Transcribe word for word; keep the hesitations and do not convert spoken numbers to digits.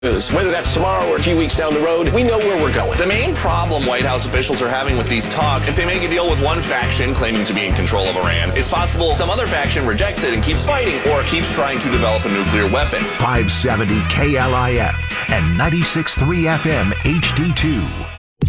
Whether that's tomorrow or a few weeks down the road, we know where we're going. The main problem White House officials are having with these talks, if they make a deal with one faction claiming to be in control of Iran, it's possible some other faction rejects it and keeps fighting or keeps trying to develop a nuclear weapon. five seventy K L I F and ninety-six point three F M H D two.